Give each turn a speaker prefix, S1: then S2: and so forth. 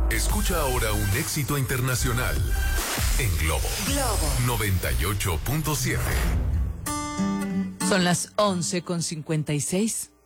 S1: Escucha ahora un éxito internacional en Globo 98.7.
S2: Son las 11:56.